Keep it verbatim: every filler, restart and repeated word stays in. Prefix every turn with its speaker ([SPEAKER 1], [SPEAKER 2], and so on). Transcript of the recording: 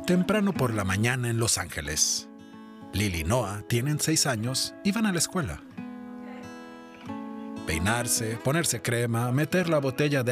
[SPEAKER 1] Temprano por la mañana en Los Ángeles. Lily y Noah tienen seis años y van a la escuela. Peinarse, ponerse crema, meter la botella de